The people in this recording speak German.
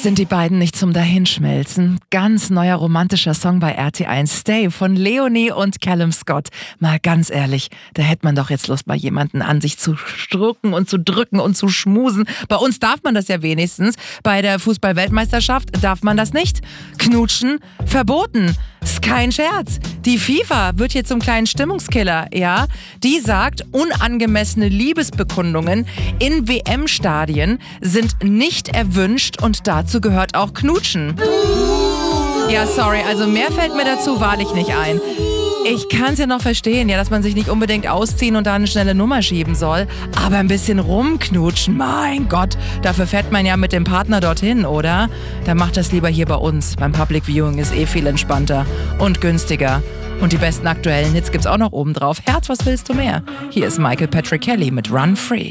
Sind die beiden nicht zum Dahinschmelzen? Ganz neuer romantischer Song bei RT1 Stay von Leonie und Callum Scott. Mal ganz ehrlich, da hätte man doch jetzt Lust, mal jemanden an sich zu strucken und zu drücken und zu schmusen. Bei uns darf man das ja wenigstens. Bei der Fußball-Weltmeisterschaft darf man das nicht. Knutschen verboten. Ist kein Scherz. Die FIFA wird hier zum kleinen Stimmungskiller, ja? Die sagt, unangemessene Liebesbekundungen in WM-Stadien sind nicht erwünscht und dazu gehört auch Knutschen. Ja, sorry, also mehr fällt mir dazu wahrlich nicht ein. Ich kann es ja noch verstehen, ja, dass man sich nicht unbedingt ausziehen und da eine schnelle Nummer schieben soll. Aber ein bisschen rumknutschen, mein Gott, dafür fährt man ja mit dem Partner dorthin, oder? Dann macht das lieber hier bei uns. Beim Public Viewing ist viel entspannter und günstiger. Und die besten aktuellen Hits gibt's auch noch oben drauf. Herz, was willst du mehr? Hier ist Michael Patrick Kelly mit Run Free.